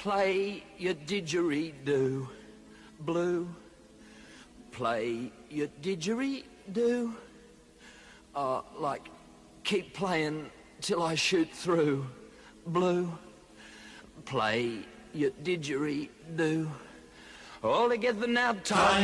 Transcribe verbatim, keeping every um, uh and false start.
play your didgeridoo. Blue, play your didgeridoo. Uh, like, keep playing till I shoot through. Blue, play your didgeridoo. All together now, time.